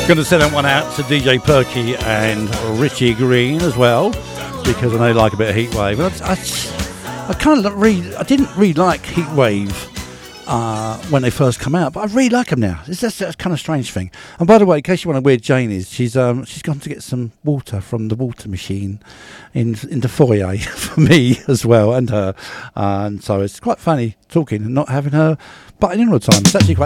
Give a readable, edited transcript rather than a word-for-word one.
Going to send that one out to DJ Perky and Richie Green as well, because I know they like a bit of Heatwave. I kind of I didn't really like Heatwave when they first come out, but I really like them now. It's just a kind of strange thing. And by the way, in case you wonder where Jane is, she's gone to get some water from the water machine in the foyer for me as well and her. And so it's quite funny talking and not having her butting in all the time. It's actually quite